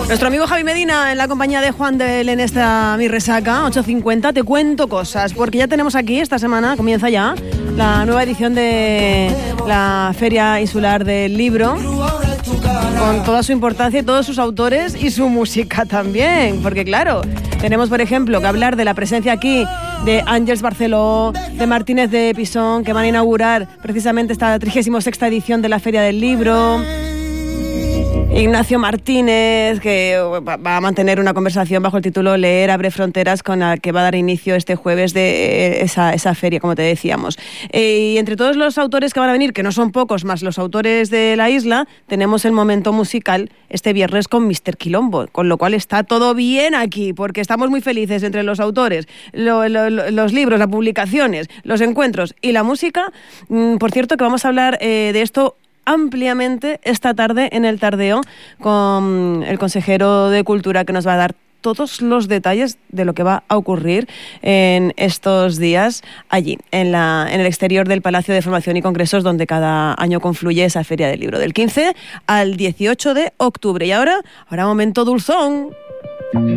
Nuestro amigo Javi Medina en la compañía de Juan de Él en esta Mi Resaca 8:50. Te cuento cosas, porque ya tenemos aquí esta semana, comienza ya, la nueva edición de la Feria Insular del Libro, con toda su importancia y todos sus autores y su música también, porque claro, tenemos por ejemplo que hablar de la presencia aquí de Àngels Barceló, de Martínez de Pisón, que van a inaugurar precisamente esta 36ª edición de la Feria del Libro. Ignacio Martínez, que va a mantener una conversación bajo el título Leer abre fronteras, con la que va a dar inicio este jueves de esa feria, como te decíamos. Y entre todos los autores que van a venir, que no son pocos, más los autores de la isla, tenemos el momento musical este viernes con Mr. Quilombo, con lo cual está todo bien aquí, porque estamos muy felices entre los autores, los libros, las publicaciones, los encuentros y la música. Por cierto, que vamos a hablar de esto ampliamente esta tarde en el Tardeo con el consejero de Cultura, que nos va a dar todos los detalles de lo que va a ocurrir en estos días allí, en el exterior del Palacio de Formación y Congresos, donde cada año confluye esa Feria del Libro, del 15 al 18 de octubre. Y ahora momento dulzón.